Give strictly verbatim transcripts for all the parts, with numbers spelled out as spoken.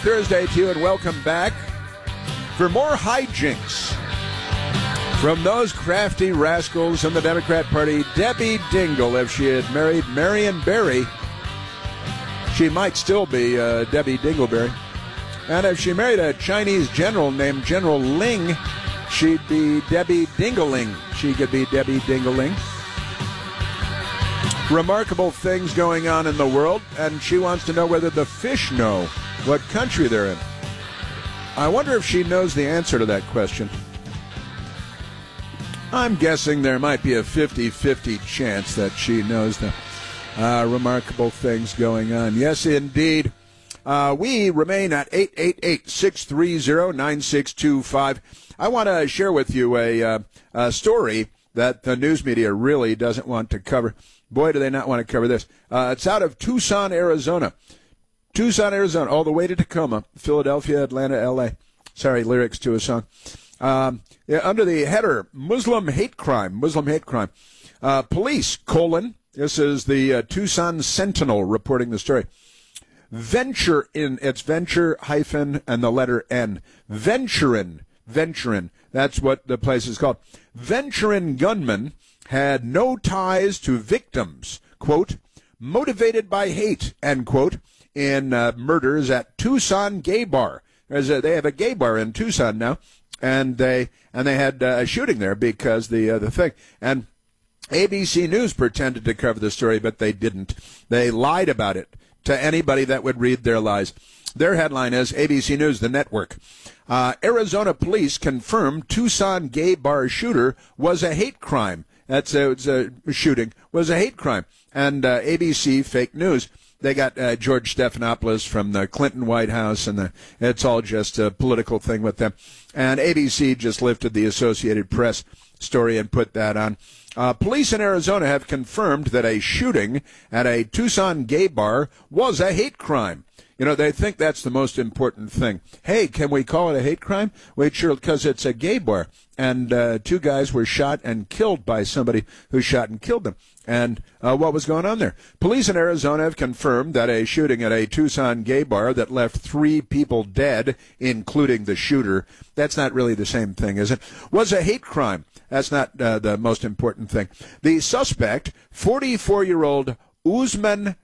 Thursday to you, and welcome back for more hijinks from those crafty rascals in the Democrat Party. Debbie Dingell, if she had married Marion Barry, she might still be uh, Debbie Dingleberry. And if she married a Chinese general named General Ling, she'd be Debbie Dingling. She could be Debbie Dingling. Remarkable things going on in the world, and she wants to know whether the fish know what country they're in. I wonder if she knows the answer to that question. I'm guessing there might be a fifty-fifty chance that she knows the uh, remarkable things going on. Yes, indeed. Uh, we remain at eight eight eight, six three zero, nine six two five. I want to share with you a, uh, a story that the news media really doesn't want to cover. Boy, do they not want to cover this. Uh, it's out of Tucson, Arizona. Tucson, Arizona, all the way to Tacoma, Philadelphia, Atlanta, L A. Sorry, lyrics to a song. Um, yeah, under the header, Muslim hate crime, Muslim hate crime. Uh, police, colon, this is the uh, Tucson Sentinel reporting the story. Venture in, it's venture hyphen and the letter N. Venturin, Venturin, that's what the place is called. Venturin gunmen had no ties to victims, quote, motivated by hate, end quote, in uh, murders at Tucson Gay Bar. There's a, they have a gay bar in Tucson now, and they and they had uh, a shooting there because the uh, the thing. And A B C News pretended to cover the story, but they didn't. They lied about it to anybody that would read their lies. Their headline is A B C News, the network. Uh, Arizona police confirmed Tucson gay bar shooter was a hate crime. That's a, it's a shooting was a hate crime. And uh, A B C fake news. They got uh, George Stephanopoulos from the Clinton White House, and the, it's all just a political thing with them. And A B C just lifted the Associated Press story and put that on. Uh, police in Arizona have confirmed that a shooting at a Tucson gay bar was a hate crime. You know, they think that's the most important thing. Hey, can we call it a hate crime? Wait, sure, because it's a gay bar. And uh, two guys were shot and killed by somebody who shot and killed them. And uh, what was going on there? Police in Arizona have confirmed that a shooting at a Tucson gay bar that left three people dead, including the shooter, that's not really the same thing, is it? Was a hate crime. That's not uh, the most important thing. The suspect, forty-four-year-old Usman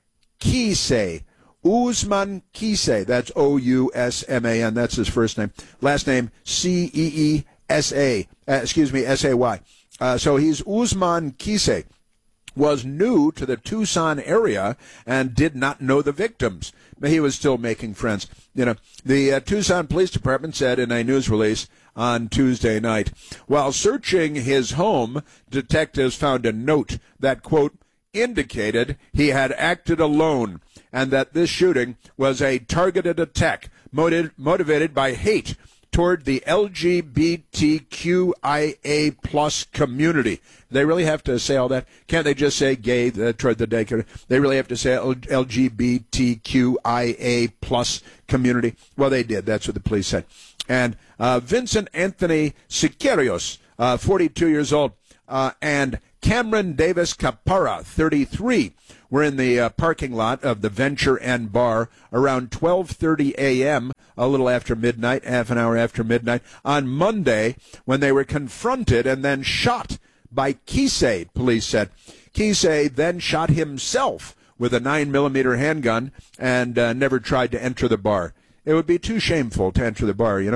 Kisei, Usman Kisei, that's O U S M A N, that's his first name. Last name, C E E S A, uh, excuse me, S A Y. Uh, so he's Usman Kisei, was new to the Tucson area and did not know the victims. But he was still making friends. You know, the uh, Tucson Police Department said in a news release on Tuesday night, while searching his home, detectives found a note that, quote, indicated he had acted alone and that this shooting was a targeted attack motiv- motivated by hate toward the L G B T Q I A plus community. They really have to say all that? Can't they just say gay uh, toward the day? They really have to say L G B T Q I A plus community? Well, they did. That's what the police said. And uh, Vincent Anthony Sicarios, uh, forty-two years old, uh, and Cameron Davis Capara, thirty-three, were in the uh, parking lot of the Venture Inn Bar around twelve thirty a.m., a little after midnight, half an hour after midnight, on Monday when they were confronted and then shot by Kisei, police said. Kisei then shot himself with a nine millimeter handgun and uh, never tried to enter the bar. It would be too shameful to enter the bar, you know.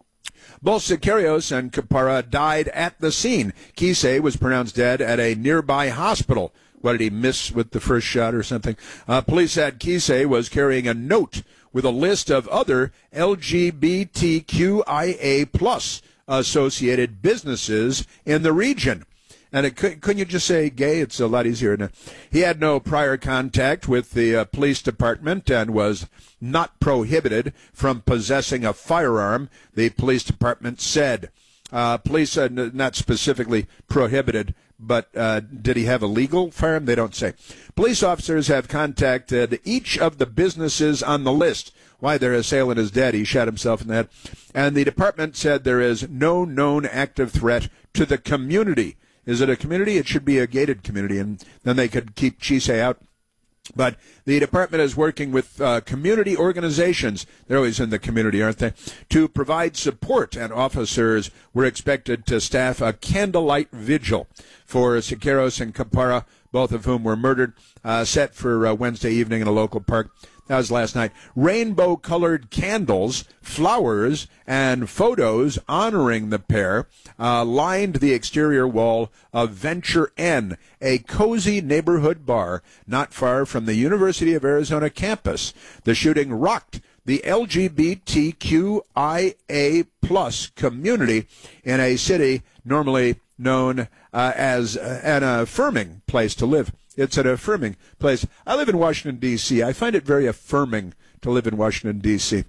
Both Sicarios and Capara died at the scene. Kisei was pronounced dead at a nearby hospital. What, did he miss with the first shot or something? Uh, police said Kisei was carrying a note with a list of other L G B T Q I A plus associated businesses in the region. And it, couldn't you just say gay? It's a lot easier. Now. He had no prior contact with the uh, police department and was not prohibited from possessing a firearm, the police department said. Uh, police uh, n- not specifically prohibited, but uh, did he have a legal firearm? They don't say. Police officers have contacted each of the businesses on the list. Why, their assailant is dead. He shot himself in the head. And the department said there is no known active threat to the community. Is it a community? It should be a gated community, and then they could keep Kisei out. But the department is working with uh, community organizations, they're always in the community, aren't they, to provide support, and officers were expected to staff a candlelight vigil for Siqueiros and Capara, both of whom were murdered, uh, set for uh, Wednesday evening in a local park. That was last night. Rainbow-colored candles, flowers, and photos honoring the pair uh, lined the exterior wall of Venture N, a cozy neighborhood bar not far from the University of Arizona campus. The shooting rocked the L G B T Q I A plus community in a city normally known uh, as uh, an affirming place to live. It's an affirming place. I live in Washington, D C I find it very affirming to live in Washington, D C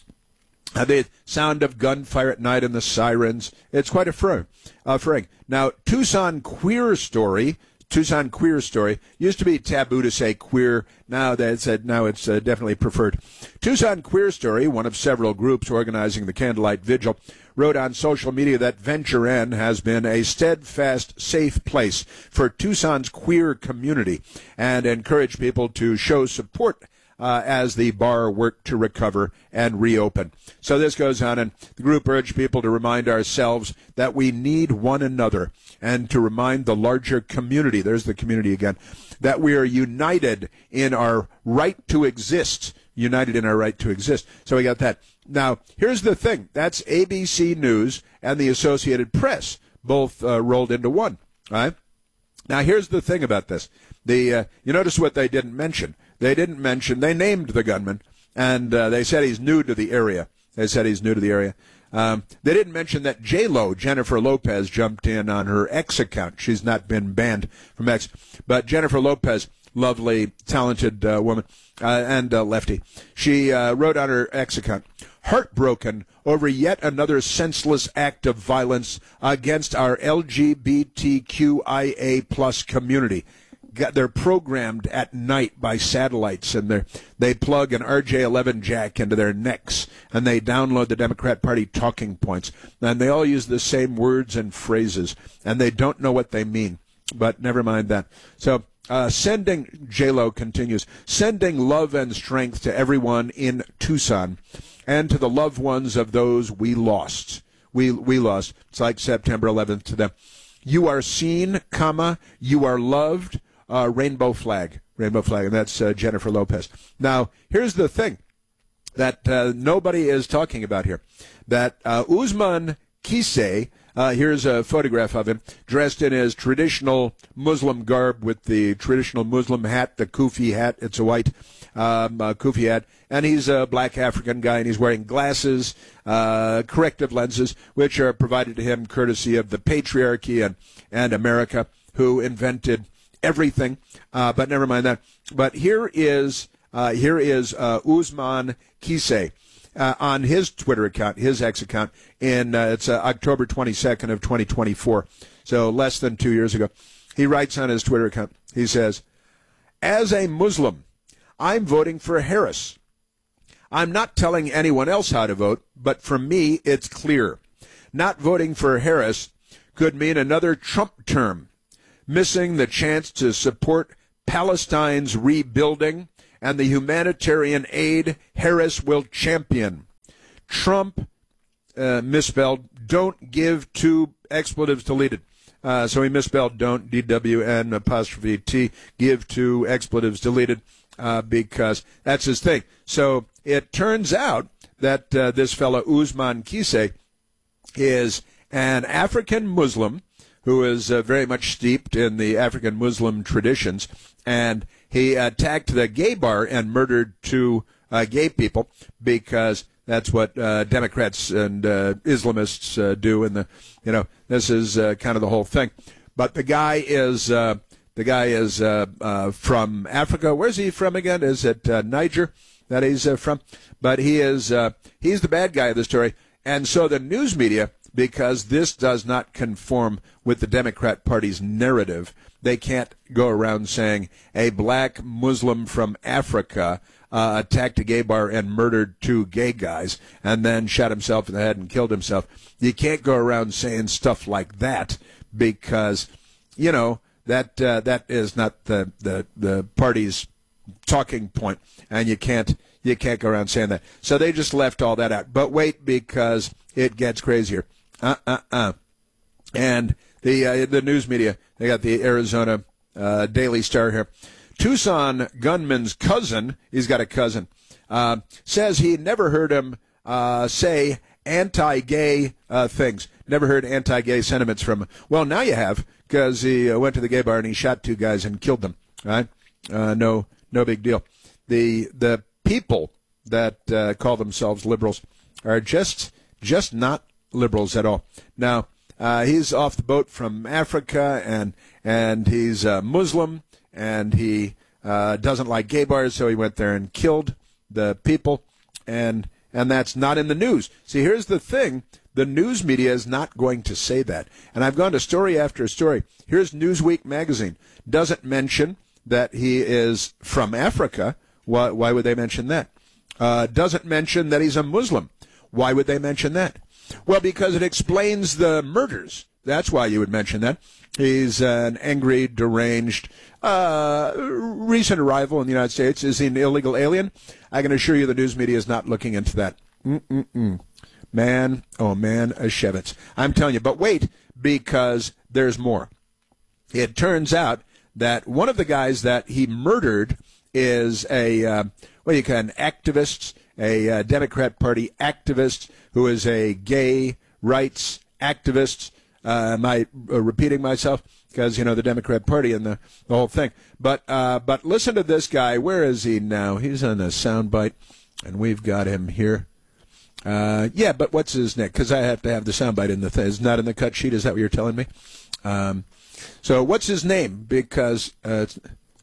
Uh, the sound of gunfire at night and the sirens, it's quite affirming. affirming. Now, Tucson Queer Story, Tucson Queer Story, used to be taboo to say queer. Now that's uh, now it's uh, definitely preferred. Tucson Queer Story, one of several groups organizing the candlelight vigil, wrote on social media that Venture N has been a steadfast, safe place for Tucson's queer community and encouraged people to show support uh, as the bar worked to recover and reopen. So this goes on, and the group urged people to remind ourselves that we need one another and to remind the larger community, there's the community again, that we are united in our right to exist, united in our right to exist. So we got that. Now, here's the thing. That's A B C News and the Associated Press, both uh, rolled into one. All right? Now, here's the thing about this. The uh, you notice what they didn't mention. They didn't mention, they named the gunman, and uh, they said he's new to the area. They said he's new to the area. Um, they didn't mention that J-Lo, Jennifer Lopez, jumped in on her X account. She's not been banned from X. But Jennifer Lopez, lovely, talented uh, woman, uh, and uh, lefty, she uh, wrote on her X account, heartbroken over yet another senseless act of violence against our L G B T Q I A plus community. They're programmed at night by satellites, and they they plug an R J eleven jack into their necks, and they download the Democrat Party talking points, and they all use the same words and phrases, and they don't know what they mean. But never mind that. So uh, sending, J-Lo continues, sending love and strength to everyone in Tucson and to the loved ones of those we lost. We we lost. It's like September eleventh to them. You are seen, comma, you are loved. Uh, rainbow flag, rainbow flag, and that's uh, Jennifer Lopez. Now, here's the thing that uh, nobody is talking about here. That uh, Usman Kisei, uh, here's a photograph of him, dressed in his traditional Muslim garb with the traditional Muslim hat, the kufi hat. It's a white um, uh, kufi hat. And he's a black African guy, and he's wearing glasses, uh, corrective lenses, which are provided to him courtesy of the patriarchy and, and America, who invented everything, uh, but never mind that. But here is uh, here is uh, Usman Kisei uh, on his Twitter account, his X account, in uh, it's uh, October twenty-second of twenty twenty-four, so less than two years ago. He writes on his Twitter account, he says, as a Muslim, I'm voting for Harris. I'm not telling anyone else how to vote, but for me, it's clear. Not voting for Harris could mean another Trump term, missing the chance to support Palestine's rebuilding and the humanitarian aid Harris will champion. Trump, uh, misspelled, don't give two expletives deleted. Uh, so he misspelled don't, D W N apostrophe T, give two expletives deleted, uh, because that's his thing. So it turns out that uh, this fellow Usman Kisei is an African Muslim who is uh, very much steeped in the African Muslim traditions, and he attacked the gay bar and murdered two uh, gay people because that's what uh, Democrats and uh, Islamists uh, do. And the, you know, this is uh, kind of the whole thing. But the guy is uh, the guy is uh, uh, from Africa. Where's he from again? Is it uh, Niger that he's uh, from? But he is uh, he's the bad guy of the story, and so the news media, because this does not conform with the Democrat Party's narrative, they can't go around saying a black Muslim from Africa uh, attacked a gay bar and murdered two gay guys and then shot himself in the head and killed himself. You can't go around saying stuff like that because, you know, that uh, that is not the, the, the party's talking point, and you can't you can't go around saying that. So they just left all that out. But wait, because it gets crazier. Uh uh uh. And the uh, the news media, they got the Arizona uh, Daily Star here. Tucson gunman's cousin, he's got a cousin, uh, says he never heard him uh, say anti-gay uh, things. Never heard anti-gay sentiments from him. Well, now you have, because he uh, went to the gay bar and he shot two guys and killed them. Right? Uh, no, no big deal. The the people that uh, call themselves liberals are just just not liberals at all. Now, uh, he's off the boat from Africa, and and he's uh, Muslim. And he uh, doesn't like gay bars, so he went there and killed the people, and and that's not in the news. See, here's the thing. The news media is not going to say that. And I've gone to story after story. Here's Newsweek magazine. Doesn't mention that he is from Africa. Why, why would they mention that? Uh, doesn't mention that he's a Muslim. Why would they mention that? Well, because it explains the murders. That's why you would mention that. He's an angry, deranged, uh, recent arrival in the United States. Is he an illegal alien? I can assure you the news media is not looking into that. Mm-mm-mm. Man, oh man, a Shevitz. I'm telling you. But wait, because there's more. It turns out that one of the guys that he murdered is a, uh, what do you call an activist, a uh, Democrat Party activist who is a gay rights activist. Uh, am I uh, repeating myself? Because, you know, the Democrat Party and the, the whole thing. But uh, but listen to this guy. Where is he now? He's on a soundbite, and we've got him here. Uh, yeah, but what's his name? Because I have to have the soundbite in the thing. It's not in the cut sheet. Is that what you're telling me? Um, so what's his name? Because uh, it's,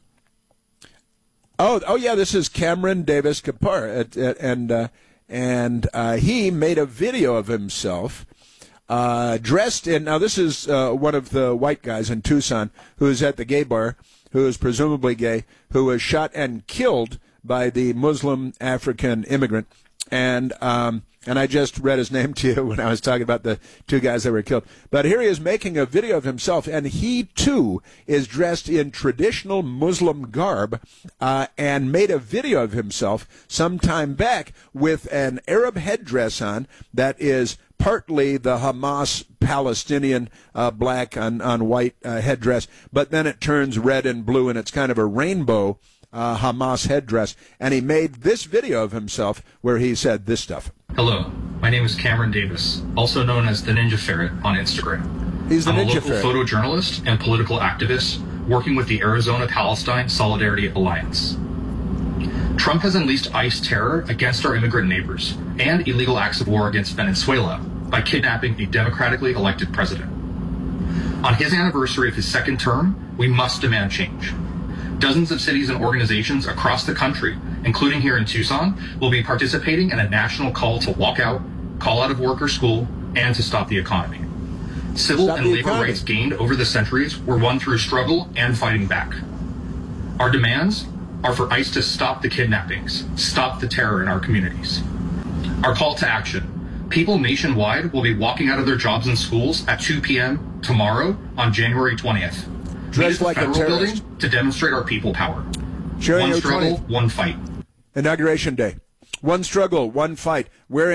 oh oh yeah, this is Cameron Davis Kapar, and uh, and uh, he made a video of himself. Uh, dressed in, now this is uh, one of the white guys in Tucson who is at the gay bar, who is presumably gay, who was shot and killed by the Muslim African immigrant. And um, and I just read his name to you when I was talking about the two guys that were killed. But here he is making a video of himself, and he, too, is dressed in traditional Muslim garb uh, and made a video of himself some time back with an Arab headdress on that is partly the Hamas Palestinian uh, black on, on white uh, headdress, but then it turns red and blue, and it's kind of a rainbow uh, Hamas headdress. And he made this video of himself where he said this stuff. Hello, my name is Cameron Davis, also known as the Ninja Ferret on Instagram. He's the I'm Ninja a local Ferret. photojournalist and political activist working with the Arizona-Palestine Solidarity Alliance. Trump has unleashed ICE terror against our immigrant neighbors and illegal acts of war against Venezuela by kidnapping a democratically elected president. On his anniversary of his second term, we must demand change. Dozens of cities and organizations across the country, including here in Tucson, will be participating in a national call to walk out, call out of work or school, and to stop the economy. Civil Stop and the labor economy. rights gained over the centuries were won through struggle and fighting back. Our demands are for ICE to stop the kidnappings, stop the terror in our communities. Our call to action. People nationwide will be walking out of their jobs and schools at two p.m. tomorrow on January twentieth. Dressed like a Federal terrorist. building to demonstrate our people power. January One struggle, twentieth. one fight. Inauguration Day. One struggle, one fight. We're